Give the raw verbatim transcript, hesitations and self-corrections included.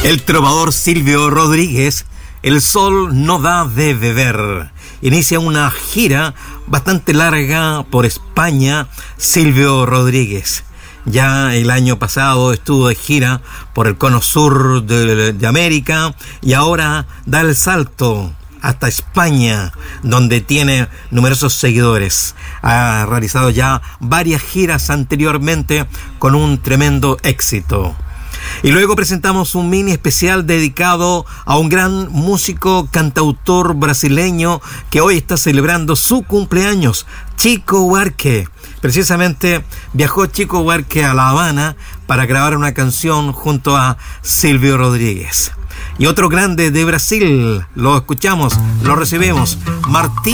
El trovador Silvio Rodríguez, El sol no da de beber. Inicia una gira bastante larga por España, Silvio Rodríguez. Ya el año pasado estuvo de gira por el cono sur de, de América y ahora da el salto hasta España, donde tiene numerosos seguidores. Ha realizado ya varias giras anteriormente con un tremendo éxito. Y luego presentamos un mini especial dedicado a un gran músico cantautor brasileño que hoy está celebrando su cumpleaños, Chico Buarque. Precisamente viajó Chico Buarque a La Habana para grabar una canción junto a Silvio Rodríguez. Y otro grande de Brasil, lo escuchamos, lo recibimos, Martín